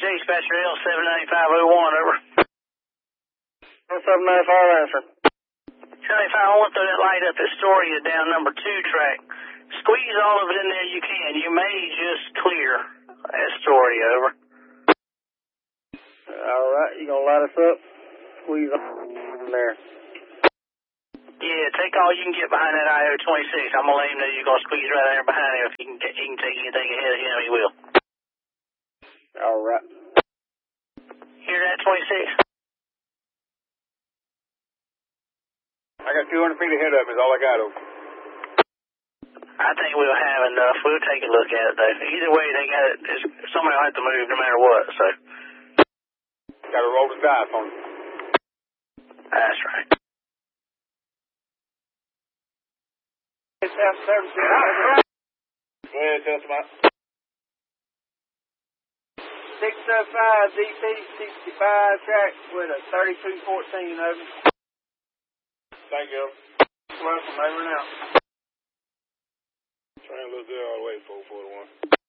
Dispatcher L79501, over. L795, answer. 795, I want that light up Astoria down number 2 track. Squeeze all of it in there you can. You may just clear Astoria, over. Alright, you gonna light us up? Squeeze in there. Yeah, take all you can get behind that IO-26. I'm gonna let him know you're gonna squeeze right there behind him. If he can take anything ahead of him, he will. Alright. Hear that, 26? I got 200 feet ahead of him is all I got, over. I think we'll have enough. We'll take a look at it, though. Either way, they got it. Somebody will have to move no matter what, so. Got to roll the dice on it. That's right. South service. Go ahead, test them out. 605 DP 65 track with a 3214, over. Thank you. Welcome, over and out. Trying to look good all the way, 441.